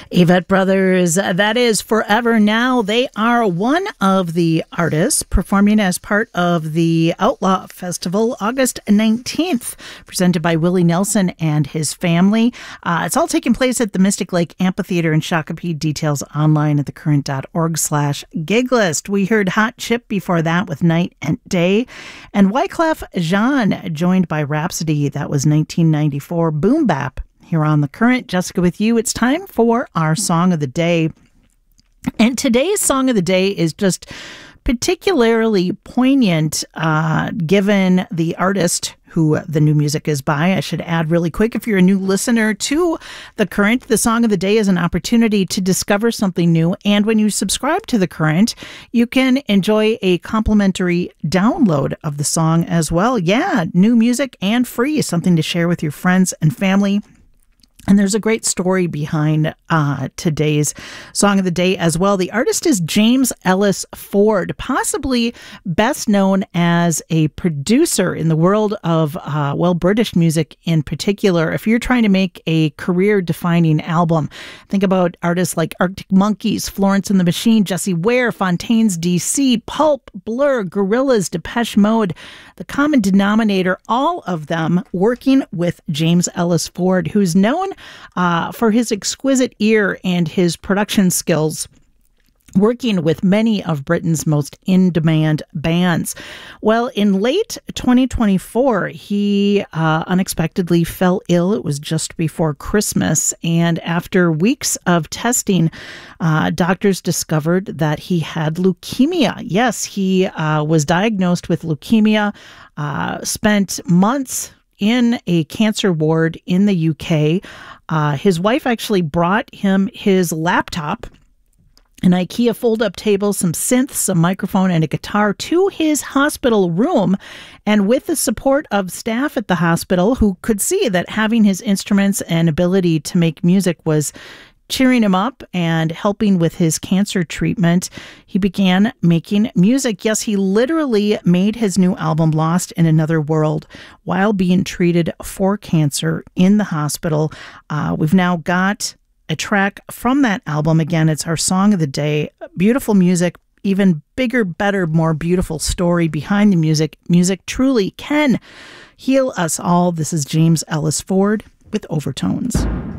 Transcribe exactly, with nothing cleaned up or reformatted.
Avett Brothers, that is Forever Now. They are one of the artists performing as part of the Outlaw Festival, August nineteenth, presented by Willie Nelson and his family. Uh, it's all taking place at the Mystic Lake Amphitheater in Shakopee. Details online at thecurrent.org slash gig list. We heard Hot Chip before that with Night and Day. And Wyclef Jean, joined by Rhapsody. That was nineteen ninety-four. Boom Bap. Here on The Current, Jessica with you. It's time for our Song of the Day. And today's Song of the Day is just particularly poignant uh, given the artist who the new music is by. I should add really quick, if you're a new listener to The Current, the Song of the Day is an opportunity to discover something new. And when you subscribe to The Current, you can enjoy a complimentary download of the song as well. Yeah, new music and free, something to share with your friends and family. And there's a great story behind uh, today's Song of the Day as well. The artist is James Ellis Ford, possibly best known as a producer in the world of, uh, well, British music in particular. If you're trying to make a career-defining album, think about artists like Arctic Monkeys, Florence and the Machine, Jessie Ware, Fontaines D C, Pulp, Blur, Gorillaz, Depeche Mode. The common denominator, all of them working with James Ellis Ford, who's known Uh, for his exquisite ear and his production skills, working with many of Britain's most in-demand bands. Well, in late twenty twenty-four, he uh, unexpectedly fell ill. It was just before Christmas, and after weeks of testing, uh, doctors discovered that he had leukemia. Yes, he uh, was diagnosed with leukemia, uh, spent months in a cancer ward in the U K. Uh, his wife actually brought him his laptop, an IKEA fold-up table, some synths, some microphone, and a guitar to his hospital room. And with the support of staff at the hospital, who could see that having his instruments and ability to make music was cheering him up and helping with his cancer treatment, he began making music. Yes, he literally made his new album, Lost in Another World, while being treated for cancer in the hospital. Uh, we've now got a track from that album. Again, it's our Song of the Day. Beautiful music, even bigger, better, more beautiful story behind the music. Music truly can heal us all. This is James Ellis Ford with Overtones.